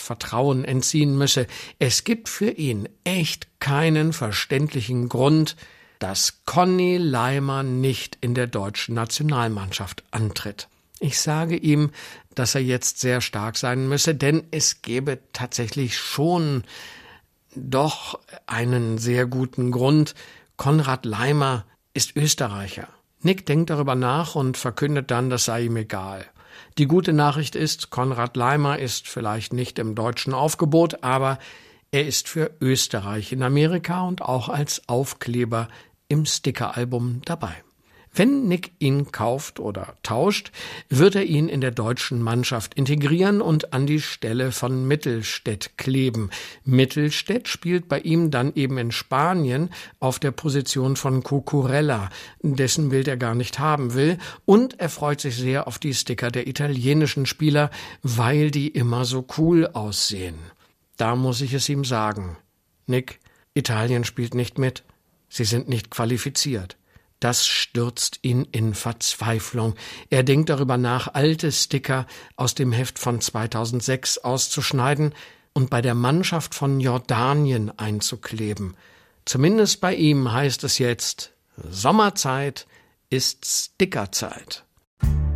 Vertrauen entziehen müsse. Es gibt für ihn echt keinen verständlichen Grund, dass Conny Laimer nicht in der deutschen Nationalmannschaft antritt. Ich sage ihm, dass er jetzt sehr stark sein müsse, denn es gäbe tatsächlich schon doch einen sehr guten Grund. Konrad Laimer ist Österreicher. Nick denkt darüber nach und verkündet dann, das sei ihm egal. Die gute Nachricht ist, Konrad Laimer ist vielleicht nicht im deutschen Aufgebot, aber er ist für Österreich in Amerika und auch als Aufkleber im Stickeralbum dabei. Wenn Nick ihn kauft oder tauscht, wird er ihn in der deutschen Mannschaft integrieren und an die Stelle von Mittelstädt kleben. Mittelstädt spielt bei ihm dann eben in Spanien auf der Position von Cucurella, dessen Bild er gar nicht haben will, und er freut sich sehr auf die Sticker der italienischen Spieler, weil die immer so cool aussehen. Da muss ich es ihm sagen: Nick, Italien spielt nicht mit, sie sind nicht qualifiziert. Das stürzt ihn in Verzweiflung. Er denkt darüber nach, alte Sticker aus dem Heft von 2006 auszuschneiden und bei der Mannschaft von Jordanien einzukleben. Zumindest bei ihm heißt es jetzt: Sommerzeit ist Stickerzeit.